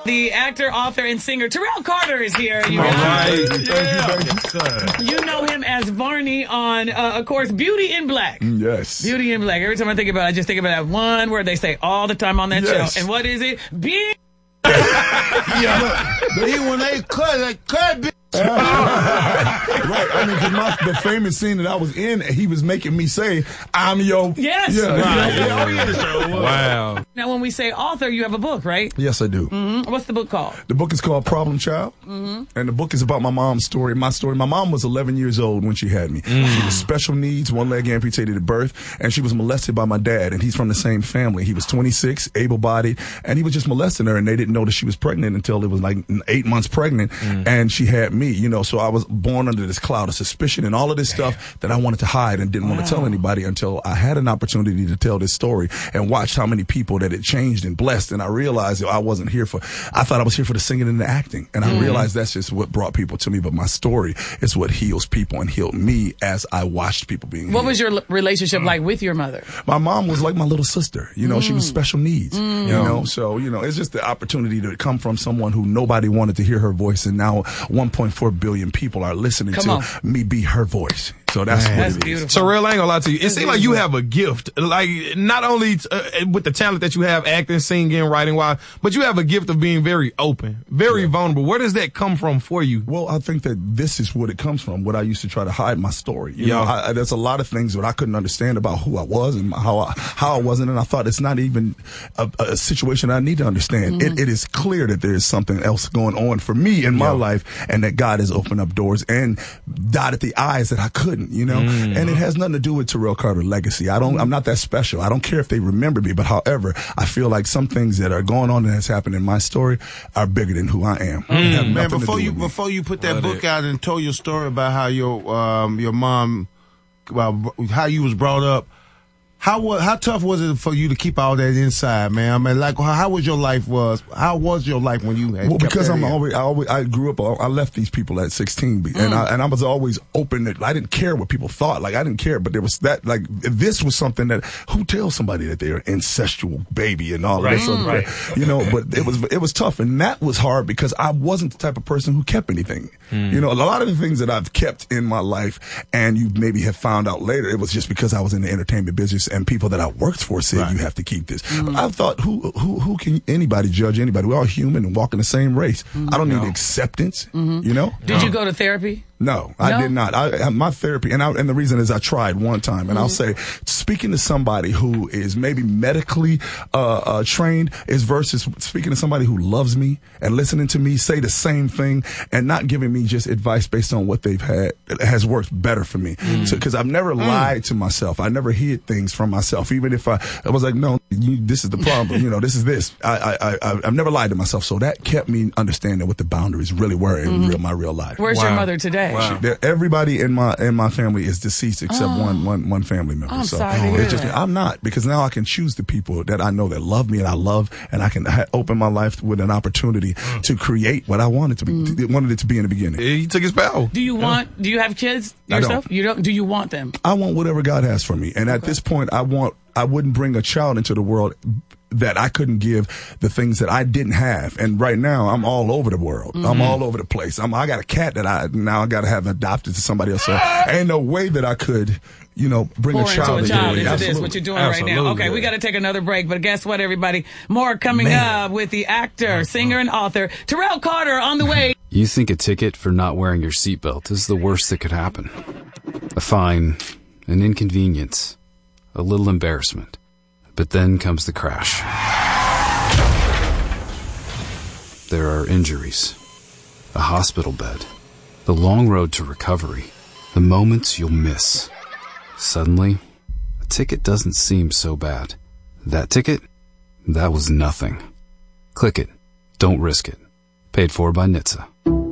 The actor, author, and singer Terrell Carter is here. You know him as Varney on, of course, Beauty in Black. Yes. Beauty in Black. Every time I think about it, I just think about that one word they say all the time on that show. And what is it? Yeah, but even when they cut, bitch. Right. I mean, because the famous scene that I was in, he was making me say, I'm your... Yes. Yeah. Wow. Now, when we say author, you have a book, right? Yes, I do. Mm-hmm. What's the book called? The book is called Problem Child. Mm-hmm. And the book is about my mom's story. My story. My mom was 11 years old when she had me. She was special needs, one leg amputated at birth, and she was molested by my dad, and he's from the same family. He was 26, able-bodied, and he was just molesting her, and they didn't know that she was pregnant until it was like 8 months pregnant, and she had me, so I was born under this cloud of suspicion and all of this stuff that I wanted to hide and didn't want to tell anybody until I had an opportunity to tell this story and watched how many people that it changed and blessed, and I realized I wasn't here I thought I was here for the singing and the acting, and I realized that's just what brought people to me, but my story is what heals people and healed me as I watched people being healed. What was your relationship like with your mother? My mom was like my little sister, she was special needs, so, it's just the opportunity to come from someone who nobody wanted to hear her voice, and now 1.4 billion people are listening to me be her voice. So that's beautiful. Terrell, I ain't gonna lie to you. It seems like you have a gift, like not only with the talent that you have, acting, singing, writing, but you have a gift of being very open, very vulnerable. Where does that come from for you? Well, I think that this is what it comes from. What I used to try to hide my story. There's a lot of things that I couldn't understand about who I was and how I wasn't, and I thought it's not even a situation I need to understand. It is clear that there is something else going on for me in my life, and that God has opened up doors and dotted the I's that I couldn't. And it has nothing to do with Terrell Carter legacy. I'm not that special. I don't care if they remember me, but however, I feel like some things that are going on that has happened in my story are bigger than who I am. Man, before you put that book out and told your story about how your mom, how you was brought up, how tough was it for you to keep all that inside, man? I mean, like, how was your life? How was your life when you had? Well, because I grew up. I left these people at 16, and I was always open. That I didn't care what people thought. Like I didn't care, but there was that. Like this was something that who tells somebody that they're an incestual baby and all of this other stuff, But it was tough, and that was hard because I wasn't the type of person who kept anything. A lot of the things that I've kept in my life, and you maybe have found out later, it was just because I was in the entertainment business. And people that I worked for said you have to keep this. But I thought, who can anybody judge anybody? We're all human and walk in the same race. I don't need acceptance. Did you go to therapy? No, I did not. My therapy, and the reason is I tried one time, and I'll say, speaking to somebody who is maybe medically trained is versus speaking to somebody who loves me and listening to me say the same thing and not giving me just advice based on what they've had has worked better for me. Because I've never lied to myself. I never hid things from myself, even if I was like, no, this is the problem. This is this. I've never lied to myself, so that kept me understanding what the boundaries really were in my real life. Where's your mother today? Wow. Everybody in my family is deceased except one family member. I'm so sorry to hear it's just that. I'm not, because now I can choose the people that I know that love me and I love, and I can open my life with an opportunity to create what I wanted to be, wanted it to be in the beginning. He took his power. Do you you have kids yourself? You don't. Do you want them? I want whatever God has for me, and at this point, I wouldn't bring a child into the world that I couldn't give the things that I didn't have. And right now, I'm all over the world. I'm all over the place. I got a cat that I got to have adopted to somebody else. So ain't no way that I could, bring a child into this, what you're doing right now. Okay, we got to take another break, but guess what, everybody? More coming up with the actor, singer, and author, Terrell Carter, on the way. You think a ticket for not wearing your seatbelt is the worst that could happen. A fine, an inconvenience, a little embarrassment. But then comes the crash. There are injuries, a hospital bed, the long road to recovery, the moments you'll miss. Suddenly, a ticket doesn't seem so bad. That ticket? That was nothing. Click it. Don't risk it. Paid for by NHTSA.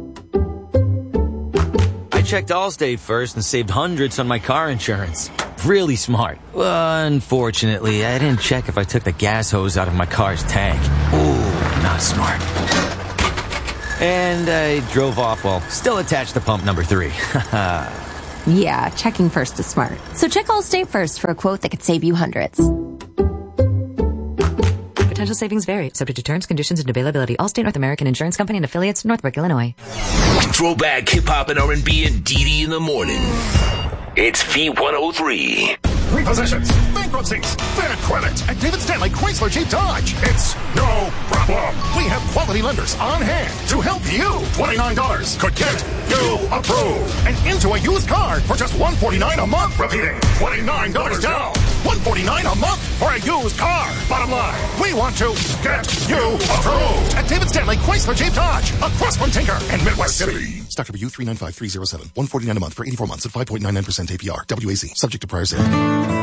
I checked Allstate first and saved hundreds on my car insurance. Really smart. Unfortunately, I didn't check if I took the gas hose out of my car's tank. Ooh, not smart. And I drove off while still attached to pump number 3. Yeah, checking first is smart. So check Allstate first for a quote that could save you hundreds. Potential savings vary, subject to terms, conditions, and availability. Allstate North American Insurance Company and affiliates, Northbrook, Illinois. Throwback hip-hop and R&B and Dee in the morning. It's V103. Repossessions, bankruptcies, bad credit. At David Stanley Chrysler Jeep Dodge, it's no problem. We have quality lenders on hand to help you. $29 could get you approved and into a used car for just $149 a month. Repeating, $29 down, $149 a month for a used car. Bottom line, we want to get you approved at David Stanley Chrysler Jeep Dodge, across from Tinker and Midwest City. Stock number U395307, $149 a month for 84 months at 5.99% APR. WAC, subject to prior sale.